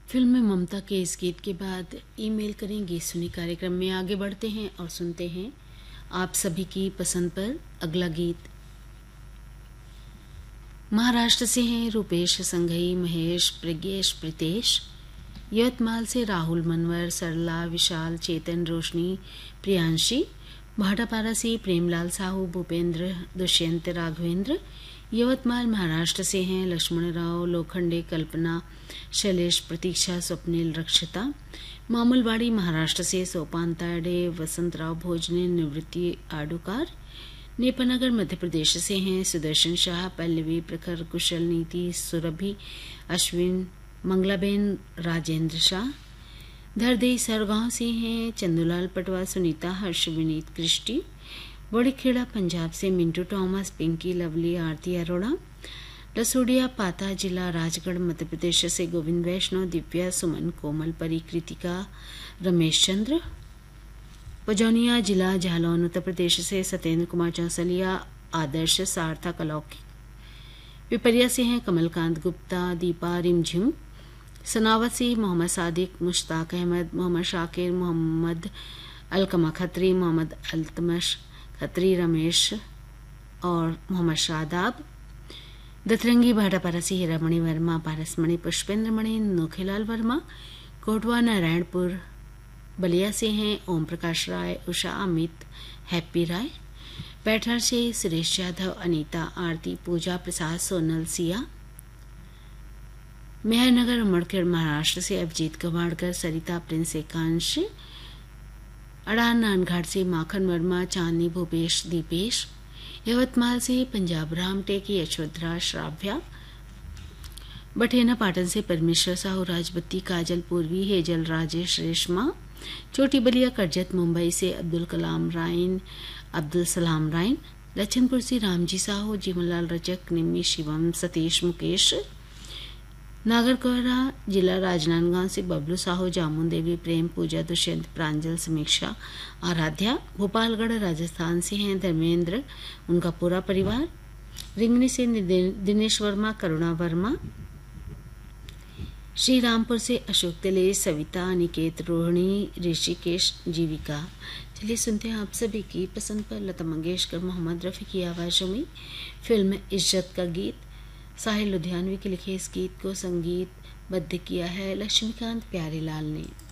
Film में ममता के इस गीत के बाद ईमेल करें गीत सुनी कार्यक्रम में आगे बढ़ते हैं और सुनते हैं आप सभी की पसंद पर अगला गीत। महाराष्ट्र से हैं रूपेश संघई, महेश, प्रज्ञेश, प्रितेश। यवतमाल से राहुल मनवर, सरला, विशाल, चेतन, रोशनी, प्रियांशी। भाटापारा से प्रेमलाल साहू, भूपेंद्र, दुष्यंत, राघवेंद्र। यवतमाल महाराष्ट्र से हैं लक्ष्मण राव, लोखंडे, कल्पना, शैलेश, प्रतीक्षा, स्वप्निल, रक्षिता। मामूलवाड़ी महाराष्ट्र से सोपान तायडे, वसंतराव भोजने, निवृत्ति आडुकार। नेपानगर मध्य प्रदेश से हैं सुदर्शन शाह, पल्लवी, प्रखर, कुशल, नीति, सुरभि, अश्विन, मंगलाबेन, राजेंद्र शाह। धरदेई सरगांव से हैं चंदूलाल पटवा, सुनीता, हर्ष, विनीत, कृष्टि। बड़ीखेड़ा पंजाब से मिंटू थॉमस, पिंकी, लवली, आरती अरोड़ा। लसोडिया पाता जिला राजगढ़ मध्य प्रदेश से गोविंद वैष्णव, दिव्या, सुमन, कोमल, परी, कृतिका, रमेश चंद्र। पजौनिया जिला जालौन उत्तर प्रदेश से सत्येंद्र कुमार चौसलिया, आदर्श, सार्थक, अलौकिक। पिपरिया से हैं कमलकांत गुप्ता, दीपा, रिमझिम। सनावत से मोहम्मद सादिक, मुश्ताक अहमद, मोहम्मद शाकिर, मोहम्मद अलकमा खत्री, मोहम्मद अल्तमश खत्री, रमेश और मोहम्मद शादाब। दतरंगी भाटापारा से हीरामणि वर्मा, पारसमणि, पुष्पेंद्र मणि, नोखेलाल वर्मा। कोटवा नारायणपुर बलिया से हैं ओम प्रकाश राय, उषा, अमित, हैप्पी राय। पैठर से सुरेश यादव, अनीता, आरती, पूजा प्रसाद, सोनल, सिया। मेहरनगर उमड़कर महाराष्ट्र से अभिजीत कवाड़कर, सरिता, प्रिंस, एकांश। अड़ान नानघाट से माखन वर्मा, चांदनी, भूपेश, दीपेश। यवतमाल से पंजाब राम टेकी, यशोधरा, श्राव्या। बठेना पाटन से परमेश्वर साहू, राजबत्ती, काजल, पूर्वी, हेजल, राजेश, रेशमा। छोटी बलिया करजत मुंबई से अब्दुल कलाम रायन, अब्दुल सलाम रायन। लच्छनपुर से रामजी साहू, जीवनलाल रजक, निम्मी, शिवम, सतीश, मुकेश। नागरकोहरा जिला राजनांदगांव से बबलू साहू, जामुन देवी, प्रेम, पूजा, दुष्यंत, प्रांजल, समीक्षा, आराध्या। भोपालगढ़ राजस्थान से हैं धर्मेंद्र, उनका पूरा परिवार। रिंगनी से दिनेश वर्मा, करुणा वर्मा। श्री रामपुर से अशोक तिले, सविता, अनिकेत, रोहिणी, ऋषिकेश, जीविका। चलिए सुनते हैं आप सभी की पसंद पर लता मंगेशकर, मोहम्मद रफ़ी की आवाज़ों में फिल्म इज्जत का गीत। साहिल लुधियानवी के लिखे इस गीत को संगीतबद्ध किया है लक्ष्मीकांत प्यारेलाल ने।